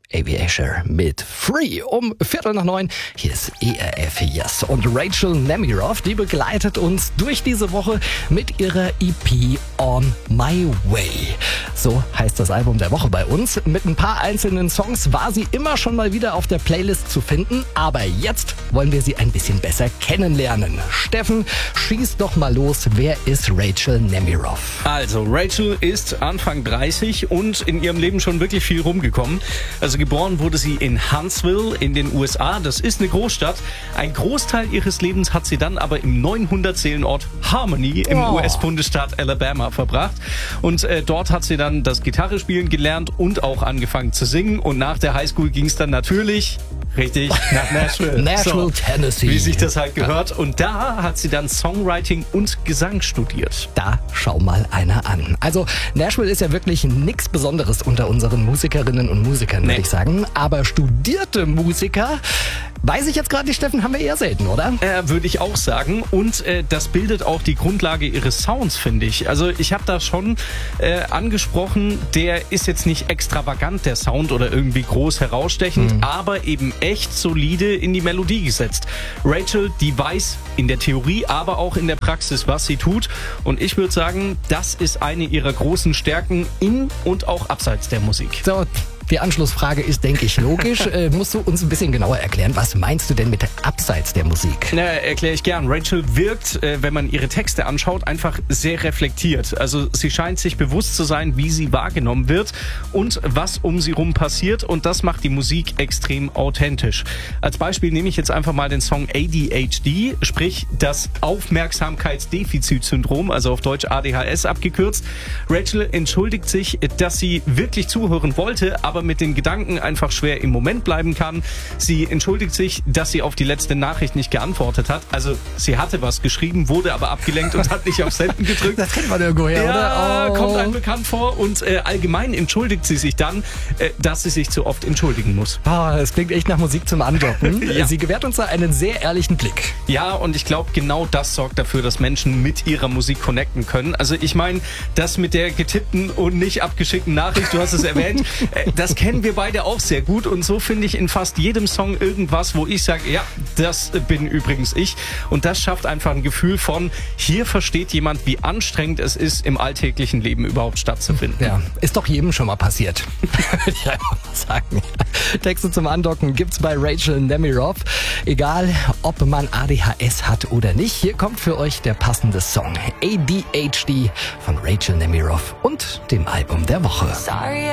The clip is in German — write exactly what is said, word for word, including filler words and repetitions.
Aviation mit Free um Viertel nach neun. Hier ist E R F Yes und Rachel Nemiroff, die begleitet uns durch diese Woche mit ihrer E P On My Way. So heißt das Album der Woche bei uns. Mit ein paar einzelnen Songs war sie immer schon mal wieder auf der Playlist zu finden, aber jetzt wollen wir sie ein bisschen besser kennenlernen. Steffen, schieß doch mal los. Wer ist Rachel Nemiroff? Also, Rachel ist Anfang dreißig und in ihrem Leben schon wirklich viel rumgekommen. Also geboren wurde sie in Huntsville in den U S A. Das ist eine Großstadt. Ein Großteil ihres Lebens hat sie dann aber im neunhundert Seelenort Harmony im Oh. U S-Bundesstaat Alabama verbracht. Und äh, dort hat sie dann das Gitarrespielen gelernt und auch angefangen zu singen. Und nach der Highschool ging es dann natürlich richtig nach Nashville. Nashville, So, Tennessee. wie sich das halt gehört. Und da hat sie dann Songwriting und Gesang studiert. Da schau mal einer an. Also Nashville ist ja wirklich nichts Besonderes unter unseren Musikerinnen und Musikern, würde Nee. ich sagen. Aber studierte Musiker, weiß ich jetzt gerade nicht, Steffen, haben wir eher selten, oder? Äh, würde ich auch sagen. Und äh, das bildet auch die Grundlage ihres Sounds, finde ich. Also ich habe da schon äh, angesprochen, der ist jetzt nicht extravagant, der Sound, oder irgendwie groß herausstechend, mhm. aber eben echt solide in die Melodie gesetzt. Rachel, die weiß in der Theorie, aber auch in der Praxis, was sie tut. Und ich würde sagen, das ist eine ihrer großen Stärken in und auch abseits der Musik. So, die Anschlussfrage ist, denke ich, logisch. äh, musst du uns ein bisschen genauer erklären, was meinst du denn mit abseits der Musik? Na, erkläre ich gern. Rachel wirkt, äh, wenn man ihre Texte anschaut, einfach sehr reflektiert. Also sie scheint sich bewusst zu sein, wie sie wahrgenommen wird und was um sie rum passiert. Und das macht die Musik extrem authentisch. Als Beispiel nehme ich jetzt einfach mal den Song A D H D, sprich das Aufmerksamkeitsdefizitsyndrom, also auf Deutsch A D H S abgekürzt. Rachel entschuldigt sich, dass sie wirklich zuhören wollte, aber mit den Gedanken einfach schwer im Moment bleiben kann. Sie entschuldigt sich, dass sie auf die letzte Nachricht nicht geantwortet hat. Also sie hatte was geschrieben, wurde aber abgelenkt und hat nicht auf Senden gedrückt. Das kennt man irgendwoher, ja, oder? Oh. Kommt einem bekannt vor. Und äh, allgemein entschuldigt sie sich dann, äh, dass sie sich zu oft entschuldigen muss. Ah, das klingt echt nach Musik zum Andocken. Ja. Sie gewährt uns da einen sehr ehrlichen Blick. Ja, und ich glaube, genau das sorgt dafür, dass Menschen mit ihrer Musik connecten können. Also ich meine, das mit der getippten und nicht abgeschickten Nachricht, du hast es erwähnt, äh, das kennen wir beide auch sehr gut. Und so finde ich in fast jedem Song irgendwas, wo ich sage, ja, das bin übrigens ich. Und das schafft einfach ein Gefühl von, hier versteht jemand, wie anstrengend es ist, im alltäglichen Leben überhaupt stattzufinden. Ja, ist doch jedem schon mal passiert. Würde ich einfach mal sagen. Texte zum Andocken gibt's bei Rachel Nemiroff. Egal, ob man A D H S hat oder nicht, hier kommt für euch der passende Song. A D H D von Rachel Nemiroff und dem Album der Woche. Sorry.